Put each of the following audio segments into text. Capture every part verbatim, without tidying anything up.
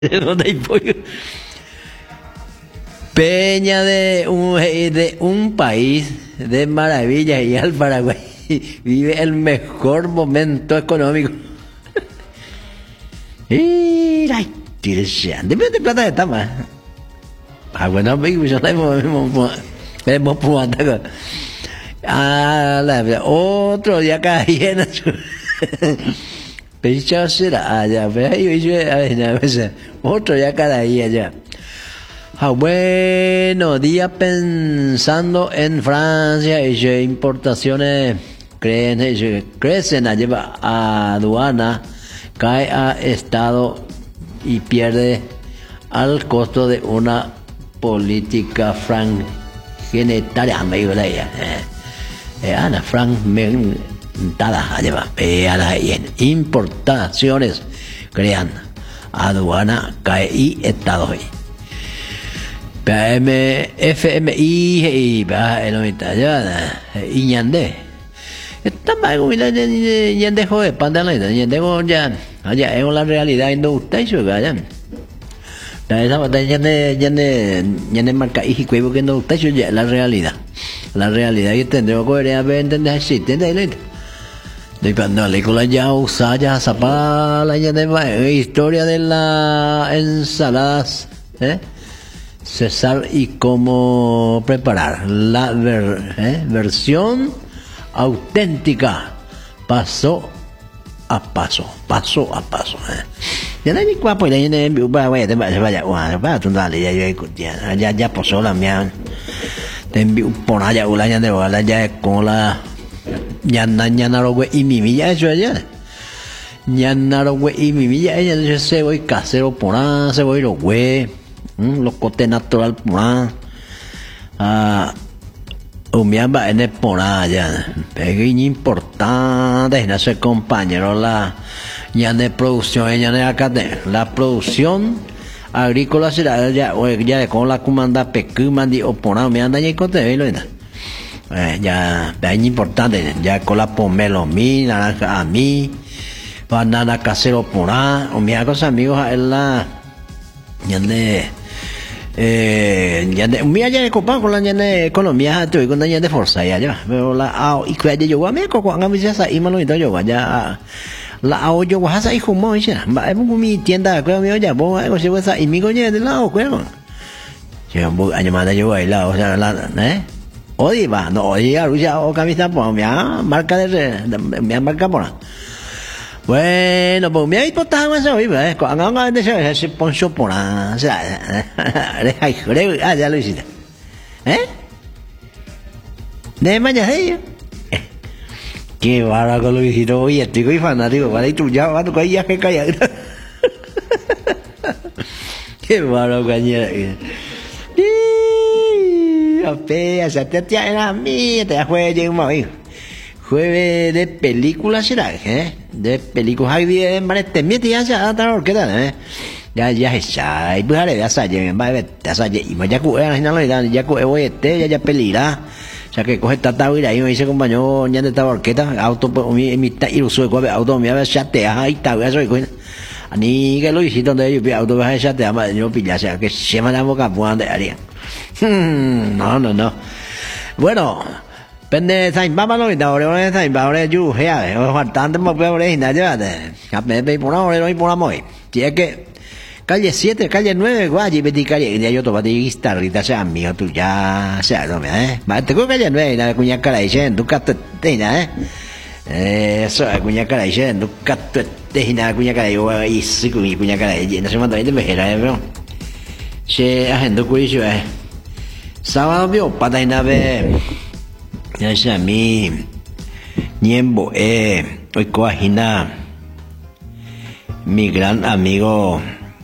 No hay pollo. Peña de un, de un país de maravillas y al Paraguay vive el mejor momento económico. Y la tira de plata de tama. Ah, bueno, amigo, yo no hemos hemos podido. Ah, la otro día caí en Pero será allá, pero yo a ver, otro día caí allá. Ah, bueno, día pensando en Francia y sus importaciones crecen, crecen allá a aduana, cae a Estado y pierde al costo de una política frangenetaria, me digo la ella. Eh, Ana fragmentada, allá va, importaciones crean aduana, cae y Estado. P M F M I y el ahorita ya y ñande está mal con la ñande joder pandala ñande con ya allá es la realidad no usted yo ya la esa batalla ñande ñande ñande marca y cuevo que no usted yo ya la realidad la realidad que tendremos que ver a entender si entiende de cuando le con la ya usa ya zapa la ñande historia de las ensaladas eh César y cómo preparar la ver, eh, versión auténtica, paso a paso, paso a paso. Eh. Ya no hay cuapo y ya no vaya, vaya, vaya, vaya, tú dale, ya yo ya, ya, ya pasó la mía. Te envío por allá, una ya de bala, ya con la, ya na, ya na lo güey y mi milla eso allá. Ya na lo güey y mi milla, ella dice se voy casero por ahí, se voy lo güey. Los cotes natural por ah umiamba en el por allá pequeño importante no sé compañero la ya de producción ella de acá de la producción agrícola será ya o ya con la comanda pequeño mandi o por me anda y cote lo eh ya es importante ya con la pomelo mi naranja a mí banana casero por ahí o mi cosa amigos en la ya de eh ya de mira ya de copa con la ya de economía estoy con la ya de fuerza ya ya pero la ao y que yo a mí con con mi ya y mano y todo yo ya la ao yo vas a ir como ya va es mi tienda creo mío ya vos algo se va a y mi coño de lado creo yo voy a llamar yo ahí la o sea la eh hoy va no hoy ya ya o camisa por mi marca de mi marca por bueno, pues me ha importado eso, ¿eh? Cuando hagan de eso, se poncho por la... O sea, ah, ya lo hiciste. ¿Eh? ¿De mañana ellos? Qué bárbaro lo hiciste, oye, estoy fanático, para ir tú ya, vas a ya que callar. Qué bárbaro, cañera. Apea, se te tía era mía, te juegue, llega un hijo. Jueves de películas será, ¿eh? De películas hay bien, vale, te metes ya ya hasta orquesta, ¿eh? Ya ya ya, y pues ahora ya sale, va a ver, ya sale, y ya que era final ya que voy este, ya ya pelirá. O sea que coge tata y ahí me dice compañero, ya de esta orquesta, auto mi mi ta iluso con auto me va a chatear ahí está, eso y ani que lo hiciste donde yo auto va a chatear, yo pilla, o sea que se me da boca cuando haría. No, no, no. Bueno, Pende thành ba ba lối đầu đấy thành bảo đấy chú hè hoạt tan tới một cái đấy là chứ là gặp mẹ bị por ahora y por amor si es que calle siete calle nueve quá gì bên đi calle ya yo todavía đi guitarrita sea amigo tú ya sea no eh mà te có calle nueve là cuña cara dice tú cắt te nè eh eso cuña cara dice tú cắt te nè cuña cara yo y sí cuña cara dice no se manda de mejera pero se agendo cuicho eh sábado vio para nave ya sea mi Niembo eh hoy coagina mi gran amigo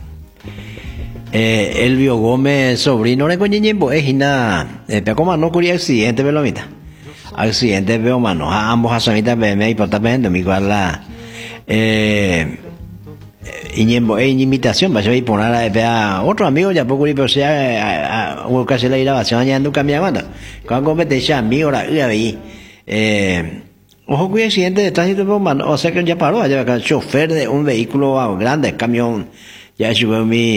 eh Elvio Gómez sobrino de coñe Niembo eh hina eh pero como no ocurrió accidente velo mita accidente veo mano a ambos asamita me me importa pendo mi la eh y Niembo eh invitación va a ir por a otro amigo ya poco pero sea o casi la grabación ya ando cambiando con competencia amigo la ahí eh ojo que accidente de tránsito, o sea que ya paró, allá acá, chofer de un vehículo grande, camión, Ya, mi